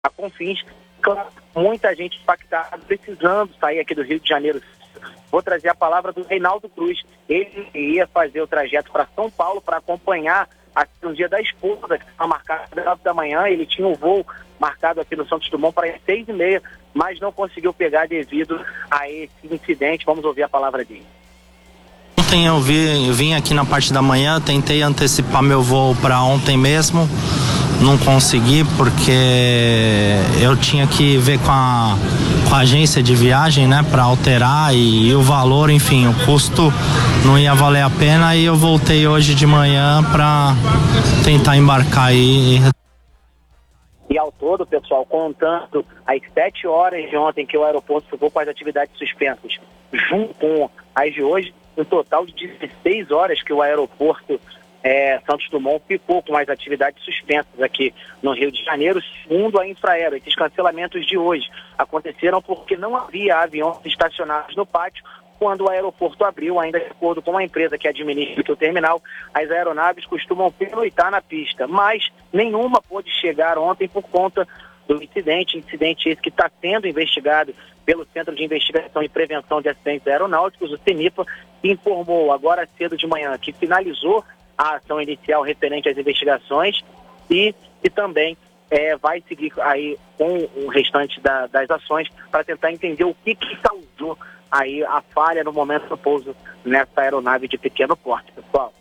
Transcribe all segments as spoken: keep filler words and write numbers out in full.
a Confins. Claro, muita gente impactada, precisando sair aqui do Rio de Janeiro. Vou trazer a palavra do Reinaldo Cruz. Ele ia fazer o trajeto para São Paulo para acompanhar aqui no dia da esposa, que estava marcado às nove da manhã. Ele tinha um voo marcado aqui no Santos Dumont para as seis e meia, mas não conseguiu pegar devido a esse incidente. Vamos ouvir a palavra dele. Ontem eu, vi, eu vim aqui na parte da manhã, tentei antecipar meu voo para ontem mesmo, não consegui porque eu tinha que ver com a, com a agência de viagem, né, para alterar e, e o valor, enfim, o custo não ia valer a pena, e eu voltei hoje de manhã para tentar embarcar aí. E ao todo, pessoal, contando as sete horas de ontem que o aeroporto ficou com as atividades suspensas, junto com as de hoje, um total de dezesseis horas que o aeroporto é, Santos Dumont ficou com as atividades suspensas aqui no Rio de Janeiro, segundo a Infraero. Esses cancelamentos de hoje aconteceram porque não havia aviões estacionados no pátio quando o aeroporto abriu, ainda de acordo com a empresa que administra o terminal. As aeronaves costumam pernoitar na pista, mas nenhuma pôde chegar ontem por conta do incidente, incidente esse que está sendo investigado pelo Centro de Investigação e Prevenção de Acidentes Aeronáuticos, o CENIPA, que informou agora cedo de manhã que finalizou a ação inicial referente às investigações e, e também é, vai seguir aí com o restante da, das ações para tentar entender o que, que causou aí a falha no momento do pouso nessa aeronave de pequeno porte, pessoal.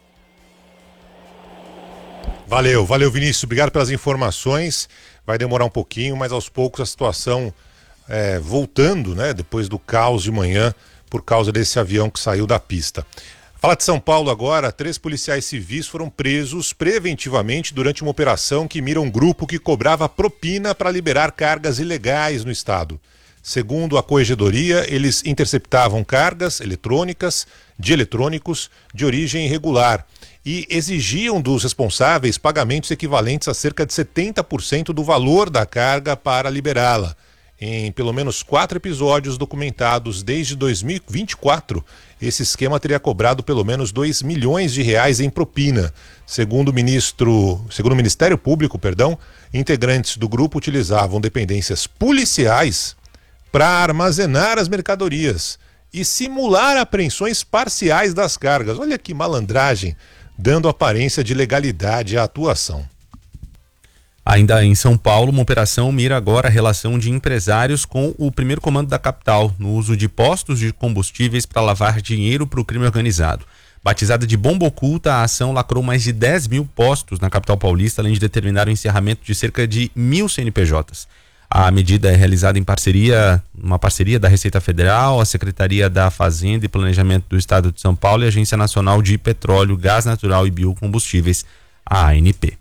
Valeu, valeu Vinícius, obrigado pelas informações. Vai demorar um pouquinho, mas aos poucos a situação é, voltando, né, depois do caos de manhã, por causa desse avião que saiu da pista. Fala de São Paulo agora. Três policiais civis foram presos preventivamente durante uma operação que mira um grupo que cobrava propina para liberar cargas ilegais no estado. Segundo a Corregedoria, eles interceptavam cargas eletrônicas, de eletrônicos de origem irregular e exigiam dos responsáveis pagamentos equivalentes a cerca de setenta por cento do valor da carga para liberá-la. Em pelo menos quatro episódios documentados desde dois mil e vinte e quatro, esse esquema teria cobrado pelo menos dois milhões de reais em propina. Segundo o ministro, segundo o Ministério Público, perdão, integrantes do grupo utilizavam dependências policiais para armazenar as mercadorias e simular apreensões parciais das cargas. Olha que malandragem, dando aparência de legalidade à atuação. Ainda em São Paulo, uma operação mira agora a relação de empresários com o primeiro comando da capital no uso de postos de combustíveis para lavar dinheiro para o crime organizado. Batizada de bomba oculta, a ação lacrou mais de dez mil postos na capital paulista, além de determinar o encerramento de cerca de mil C N P Js. A medida é realizada em parceria, uma parceria da Receita Federal, a Secretaria da Fazenda e Planejamento do Estado de São Paulo e a Agência Nacional de Petróleo, Gás Natural e Biocombustíveis, a ANP.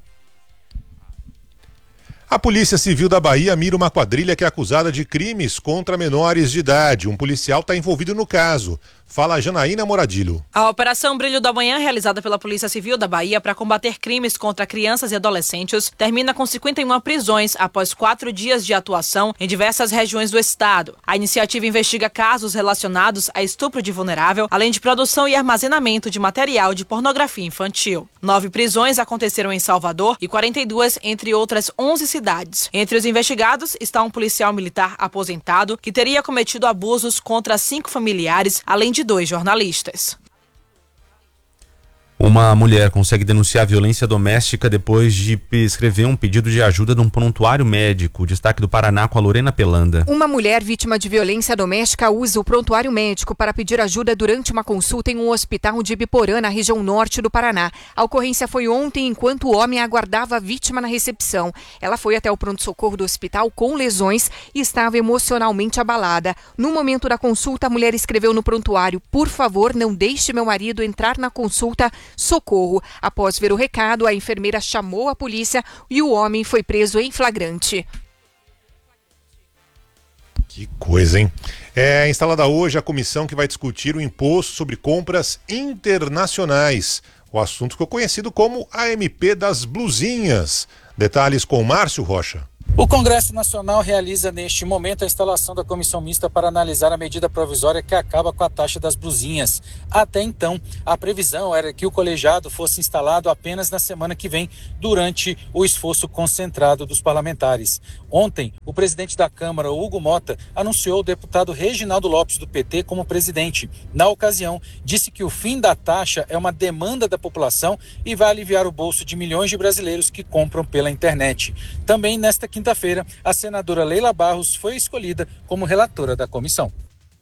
A Polícia Civil da Bahia mira uma quadrilha que é acusada de crimes contra menores de idade. Um policial está envolvido no caso. Fala a Janaína Moradilho. A Operação Brilho da Manhã, realizada pela Polícia Civil da Bahia para combater crimes contra crianças e adolescentes, termina com cinquenta e uma prisões após quatro dias de atuação em diversas regiões do estado. A iniciativa investiga casos relacionados a estupro de vulnerável, além de produção e armazenamento de material de pornografia infantil. Nove prisões aconteceram em Salvador e quarenta e duas entre outras onze cidades. Entre os investigados está um policial militar aposentado que teria cometido abusos contra cinco familiares, além de de dois jornalistas. Uma mulher consegue denunciar violência doméstica depois de escrever um pedido de ajuda num prontuário médico. Destaque do Paraná com a Lorena Pelanda. Uma mulher vítima de violência doméstica usa o prontuário médico para pedir ajuda durante uma consulta em um hospital de Ibiporã, na região norte do Paraná. A ocorrência foi ontem, enquanto o homem aguardava a vítima na recepção. Ela foi até o pronto-socorro do hospital com lesões e estava emocionalmente abalada. No momento da consulta, a mulher escreveu no prontuário: "Por favor, não deixe meu marido entrar na consulta. Socorro." Após ver o recado, a enfermeira chamou a polícia e o homem foi preso em flagrante. Que coisa, hein? É instalada hoje a comissão que vai discutir o imposto sobre compras internacionais. O assunto ficou conhecido como A M P das blusinhas. Detalhes com Márcio Rocha. O Congresso Nacional realiza neste momento a instalação da comissão mista para analisar a medida provisória que acaba com a taxa das blusinhas. Até então, a previsão era que o colegiado fosse instalado apenas na semana que vem, durante o esforço concentrado dos parlamentares. Ontem, o presidente da Câmara, Hugo Mota, anunciou o deputado Reginaldo Lopes, do P T, como presidente. Na ocasião, disse que o fim da taxa é uma demanda da população e vai aliviar o bolso de milhões de brasileiros que compram pela internet. Também nesta quinta-feira, a senadora Leila Barros foi escolhida como relatora da comissão.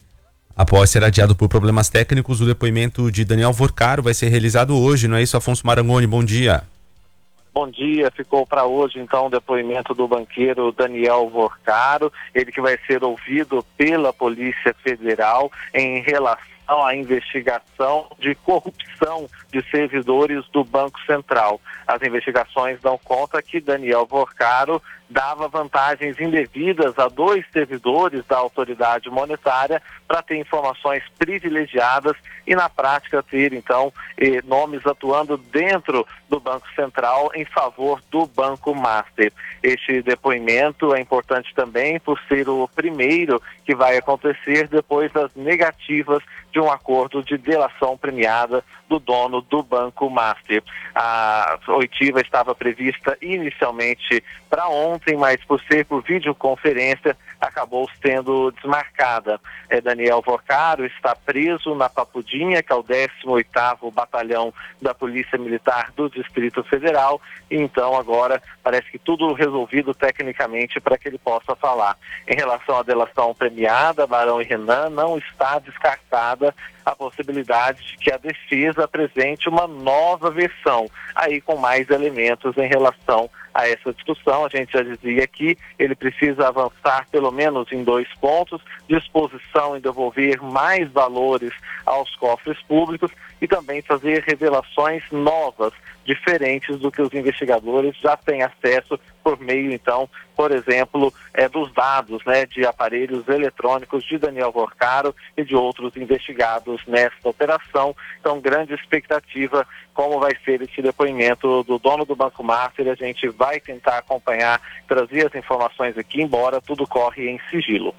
Após ser adiado por problemas técnicos, o depoimento de Daniel Vorcaro vai ser realizado hoje, não é isso, Afonso Marangoni? Bom dia. Bom dia, ficou para hoje então o depoimento do banqueiro Daniel Vorcaro, ele que vai ser ouvido pela Polícia Federal em relação à investigação de corrupção de servidores do Banco Central. As investigações dão conta que Daniel Vorcaro dava vantagens indevidas a dois servidores da autoridade monetária para ter informações privilegiadas e, na prática, ter, então, eh, nomes atuando dentro do Banco Central em favor do Banco Master. Este depoimento é importante também por ser o primeiro que vai acontecer depois das negativas de um acordo de delação premiada do dono do Banco Master. A oitiva estava prevista inicialmente para ontem, mas por ser por videoconferência, acabou sendo desmarcada. É, Daniel Vorcaro está preso na Papudinha, que é o décimo oitavo Batalhão da Polícia Militar do Distrito Federal, e então agora parece que tudo resolvido tecnicamente para que ele possa falar. Em relação à delação premiada, Barão e Renan, não está descartada a possibilidade de que a defesa apresente uma nova versão, aí com mais elementos em relação a essa discussão. A gente já dizia que ele precisa avançar pelo menos em dois pontos: disposição em devolver mais valores aos cofres públicos e também fazer revelações novas, diferentes do que os investigadores já têm acesso por meio, então, por exemplo, é, dos dados, né, de aparelhos eletrônicos de Daniel Vorcaro e de outros investigados nesta operação. Então, grande expectativa como vai ser esse depoimento do dono do Banco Master. A gente vai tentar acompanhar, trazer as informações aqui, embora tudo corre em sigilo.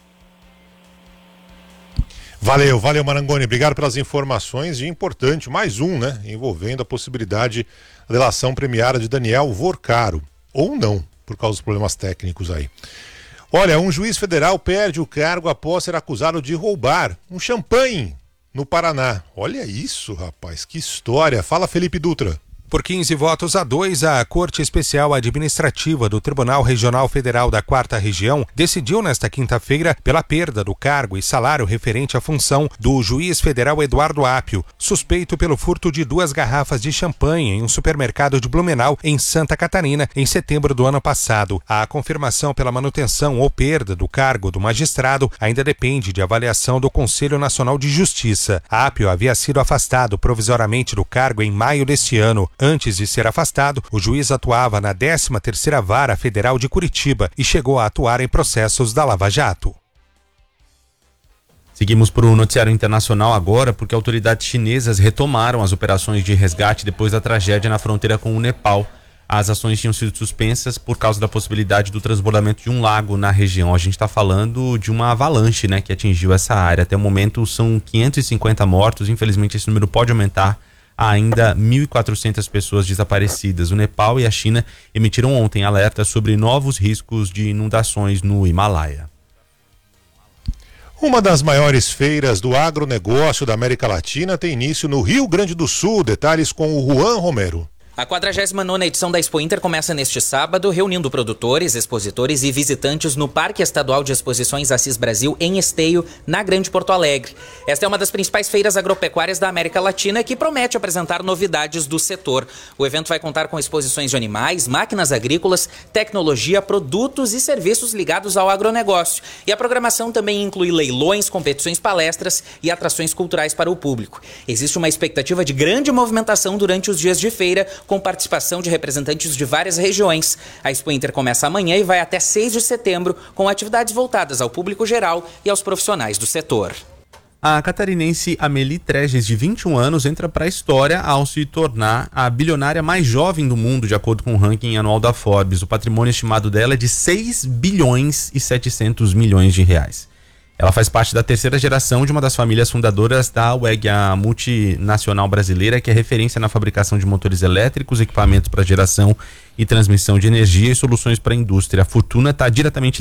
Valeu, valeu Marangoni, obrigado pelas informações. E importante, mais um, né, envolvendo a possibilidade da delação premiada de Daniel Vorcaro, ou não, por causa dos problemas técnicos aí. Olha, um juiz federal perde o cargo após ser acusado de roubar um champanhe no Paraná. Olha isso, rapaz, que história. Fala, Felipe Dutra. Por quinze votos a dois, a Corte Especial Administrativa do Tribunal Regional Federal da Quarta Região decidiu nesta quinta-feira pela perda do cargo e salário referente à função do juiz federal Eduardo Apio, suspeito pelo furto de duas garrafas de champanhe em um supermercado de Blumenau, em Santa Catarina, em setembro do ano passado. A confirmação pela manutenção ou perda do cargo do magistrado ainda depende de avaliação do Conselho Nacional de Justiça. Apio havia sido afastado provisoriamente do cargo em maio deste ano. Antes de ser afastado, o juiz atuava na décima terceira Vara Federal de Curitiba e chegou a atuar em processos da Lava Jato. Seguimos para o noticiário internacional agora, porque autoridades chinesas retomaram as operações de resgate depois da tragédia na fronteira com o Nepal. As ações tinham sido suspensas por causa da possibilidade do transbordamento de um lago na região. A gente está falando de uma avalanche, né, que atingiu essa área. Até o momento são quinhentos e cinquenta mortos, infelizmente esse número pode aumentar. Há ainda mil e quatrocentas pessoas desaparecidas. O Nepal e a China emitiram ontem alertas sobre novos riscos de inundações no Himalaia. Uma das maiores feiras do agronegócio da América Latina tem início no Rio Grande do Sul. Detalhes com o Juan Romero. A quadragésima nona edição da Expo Inter começa neste sábado, reunindo produtores, expositores e visitantes no Parque Estadual de Exposições Assis Brasil, em Esteio, na Grande Porto Alegre. Esta é uma das principais feiras agropecuárias da América Latina, que promete apresentar novidades do setor. O evento vai contar com exposições de animais, máquinas agrícolas, tecnologia, produtos e serviços ligados ao agronegócio. E a programação também inclui leilões, competições, palestras e atrações culturais para o público. Existe uma expectativa de grande movimentação durante os dias de feira, com participação de representantes de várias regiões. A Expo Inter começa amanhã e vai até seis de setembro, com atividades voltadas ao público geral e aos profissionais do setor. A catarinense Amélie Treges, de vinte e um anos, entra para a história ao se tornar a bilionária mais jovem do mundo, de acordo com o ranking anual da Forbes. O patrimônio estimado dela é de seis bilhões e setecentos milhões de reais. Ela faz parte da terceira geração de uma das famílias fundadoras da W E G, a multinacional brasileira, que é referência na fabricação de motores elétricos, equipamentos para geração e transmissão de energia e soluções para a indústria. A fortuna está diretamente